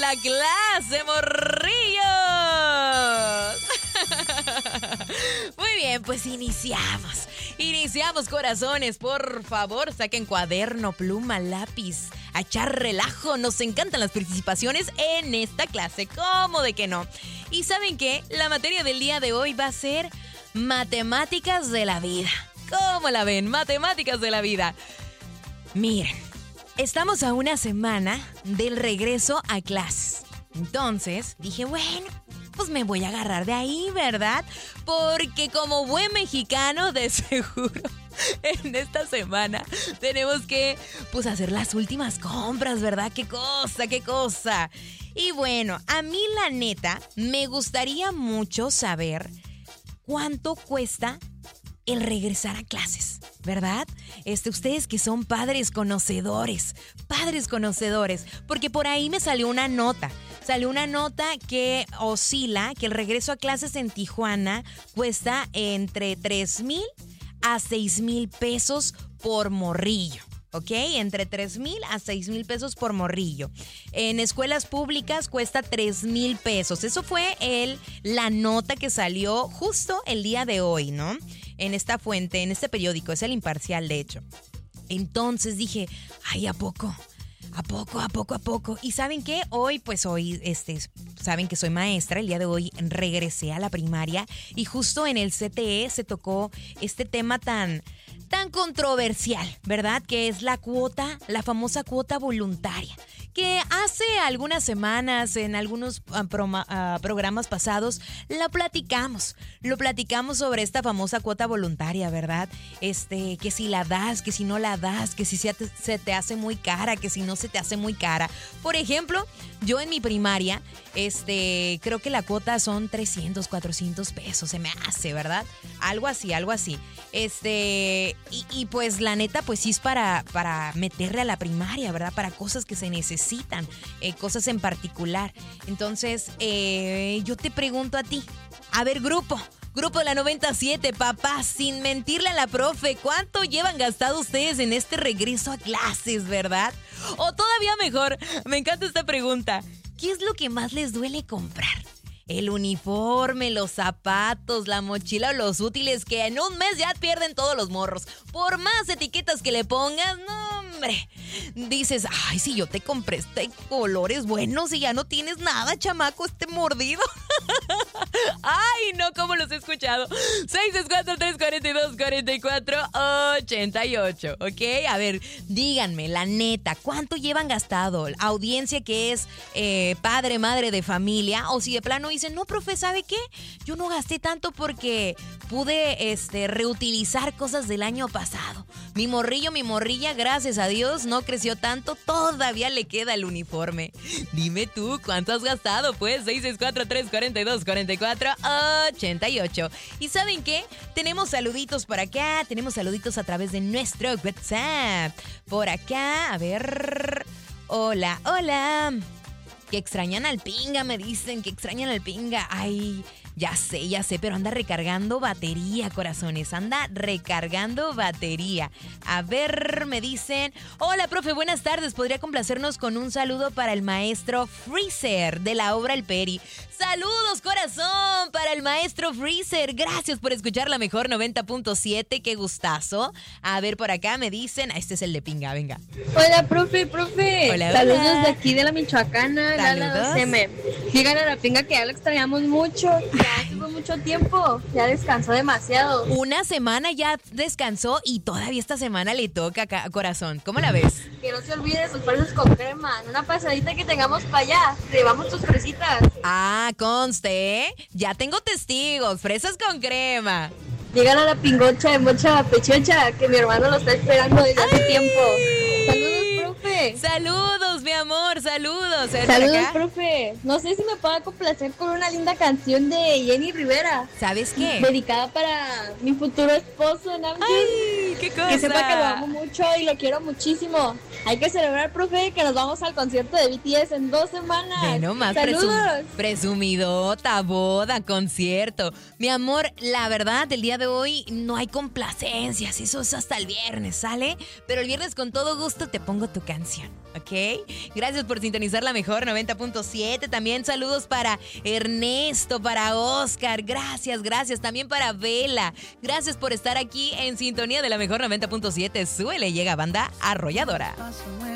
la clase, morrillos. Muy bien, pues iniciamos. Iniciamos, corazones. Por favor, saquen cuaderno, pluma, lápiz. A echar relajo. Nos encantan las participaciones en esta clase. ¿Cómo de que no? Y ¿saben qué? La materia del día de hoy va a ser matemáticas de la vida. ¿Cómo la ven? Matemáticas de la vida. Miren, estamos a una semana del regreso a clases. Entonces, dije, bueno, pues me voy a agarrar de ahí, ¿verdad? Porque como buen mexicano, de seguro, en esta semana tenemos que, pues, hacer las últimas compras, ¿verdad? ¡Qué cosa, qué cosa! Y bueno, a mí la neta, me gustaría mucho saber cuánto cuesta el regresar a clases, ¿verdad? Ustedes que son padres conocedores, porque por ahí me salió una nota. Salió una nota que oscila, que el regreso a clases en Tijuana cuesta entre 3,000 a 6,000 pesos por morrillo. ¿Ok? Entre 3,000 a 6,000 pesos por morrillo. En escuelas públicas cuesta 3,000 pesos. Eso fue la nota que salió justo el día de hoy, ¿no? En esta fuente, en este periódico, es El Imparcial, de hecho. Entonces dije, ay, ¿a poco? ¿A poco? ¿Y saben qué? Hoy, saben que soy maestra. El día de hoy regresé a la primaria y justo en el CTE se tocó este tema tan controversial, ¿verdad? Que es la famosa cuota voluntaria. Que hace algunas semanas, en algunos programas pasados, lo platicamos sobre esta famosa cuota voluntaria, ¿verdad? Que si la das, que si no la das, que si se te hace muy cara, que si no se te hace muy cara. Por ejemplo, yo en mi primaria, creo que la cuota son 300, 400 pesos, se me hace, ¿verdad? Algo así. Y pues la neta, pues sí es para meterle a la primaria, ¿verdad? Para cosas que se necesitan, cosas en particular. Entonces, yo te pregunto a ti, a ver, grupo de la 97, papá, sin mentirle a la profe, ¿cuánto llevan gastado ustedes en este regreso a clases, verdad? O todavía mejor, me encanta esta pregunta, ¿qué es lo que más les duele comprar? El uniforme, los zapatos, la mochila o los útiles que en un mes ya pierden todos los morros. Por más etiquetas que le pongas, no, hombre. Dices, ay, si yo te compré colores buenos y ya no tienes nada, chamaco, mordido. Ay, no, ¿cómo los he escuchado? 664-342-4488, ¿ok? A ver, díganme, la neta, ¿cuánto llevan gastado? Audiencia que es padre, madre de familia, o si de plano dicen, no, profe, ¿sabe qué? Yo no gasté tanto porque pude reutilizar cosas del año pasado. Mi morrillo, mi morrilla, gracias a Dios, no creció tanto, todavía le queda el uniforme. Dime tú, ¿cuánto has gastado? Pues 664-342-4488. ¿Y saben qué? Tenemos saluditos por acá, tenemos saluditos a través de nuestro WhatsApp. Por acá, a ver... Hola. Que extrañan al Pinga, me dicen, que extrañan al Pinga. Ay, ya sé, pero anda recargando batería, corazones. Anda recargando batería. A ver, me dicen, hola, profe, buenas tardes. ¿Podría complacernos con un saludo para el maestro Freezer de la obra El Peri? Saludos, corazón, para el maestro Freezer. Gracias por escuchar la mejor 90.7. Qué gustazo. A ver, por acá me dicen, este es el de Pinga, venga. Hola, profe. Hola. Saludos de aquí de la Michoacana, Saludos. Lala 2M. Díganle a la Pinga que ya lo extrañamos mucho. Ya estuvo mucho tiempo. Ya descansó demasiado. Una semana ya descansó y todavía esta semana le toca, corazón. ¿Cómo la ves? Que no se olvide sus fresas con crema. En una pasadita que tengamos para allá, llevamos tus fresitas. Ah, conste, ¿eh? Ya tengo testigos, fresas con crema. Díganle a la pingocha de mocha pechocha que mi hermano lo está esperando desde hace tiempo. Saludos, profe. Saludos, mi amor, saludos. Saludos, profe. No sé si me pueda complacer con una linda canción de Jenny Rivera. ¿Sabes qué? Dedicada para mi futuro esposo, Namjoon. ¡Ay, qué cosa! Que sepa que lo amo mucho y lo quiero muchísimo. Hay que celebrar, profe, que nos vamos al concierto de BTS en 2 semanas. Bueno, más ¡Saludos! presumidota, boda, concierto. Mi amor, la verdad, el día de hoy no hay complacencias. Eso es hasta el viernes, ¿sale? Pero el viernes con todo gusto te pongo tu canción, ¿ok? Gracias por sintonizar la mejor 90.7. También saludos para Ernesto, para Oscar. Gracias. También para Vela. Gracias por estar aquí en sintonía de la mejor 90.7. Súbele, llega Banda Arrolladora.